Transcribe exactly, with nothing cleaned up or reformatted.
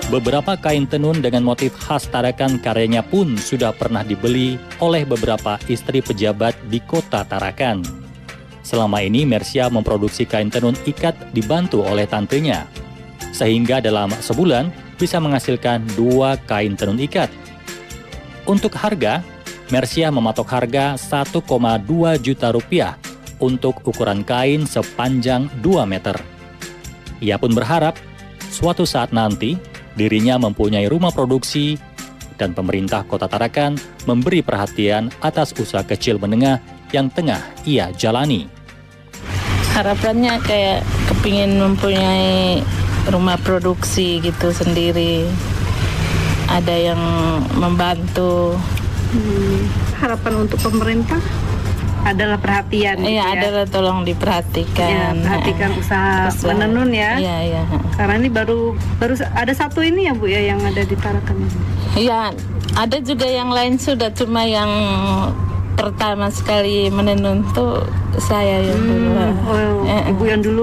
beberapa kain tenun dengan motif khas Tarakan karyanya pun sudah pernah dibeli oleh beberapa istri pejabat di kota Tarakan. Selama ini Mersia memproduksi kain tenun ikat dibantu oleh tantenya, sehingga dalam sebulan bisa menghasilkan dua kain tenun ikat. Untuk harga, Mersia mematok harga satu koma dua juta rupiah untuk ukuran kain sepanjang dua meter. Ia pun berharap suatu saat nanti dirinya mempunyai rumah produksi dan pemerintah Kota Tarakan memberi perhatian atas usaha kecil menengah yang tengah ia jalani. Harapannya kayak kepingin mempunyai rumah produksi gitu sendiri. Ada yang membantu. Hmm, harapan untuk pemerintah adalah perhatian. Iya, gitu ya? adalah tolong diperhatikan. Ya, perhatikan usaha, Usaha. menenun ya. Iya, iya. Karena ini baru baru ada satu ini ya Bu ya yang ada di Tarakan ini. Iya, ada juga yang lain sudah, cuma yang pertama sekali menenun tuh saya yang dulu. Hmm, oh, Eh, Ibu yang dulu.